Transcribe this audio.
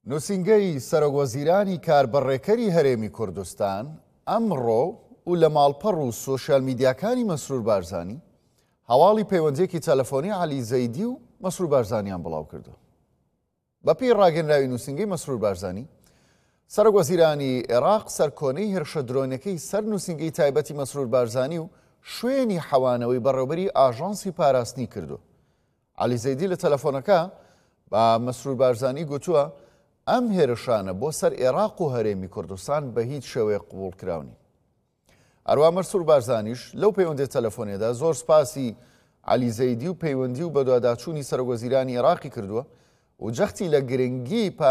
نوسینگەی سەرۆکوەزیرانی کاربڕێکەری هەرێمی کوردستان ئەمڕۆ و لە ماڵپەڕ و سۆشیال میدیاکانی مەسرور بارزانی هەواڵی پەیوەندیەکی تەلەفۆنی عەلی زەیدی و مەسرور بارزانیان بڵاو کردو. بەپێی ڕاگەنراوی نووسینگەی مەسرور بارزانی، سەرۆکوەزیرانی عێراق سەرکۆنەی هێرشە درۆنەکەی سەر نووسینگەی تایبەتی مەسرور بارزانی و شوێنی حەوانەوەی بەڕێوەبەری ئاژانسی پاراستنی کردو. عەلی زەیدی لە تەلەفۆنەکە بە مەسرور بارزانی گوتووە ئەم هێرشانە بۆ سەر عێراق و هەرێمی کوردستان بە هیچ شێوەیە قبوڵ کراونی. هەروە مەسرور بارزانیش لەو پەیوەندی تەلەفۆنێدا زۆر سپاسی عەلی زەیدی و پەیوەندی و بەدواداچوونی سەرۆکوەزیرانی عێراقی کردووە و جەختی لە گرنگی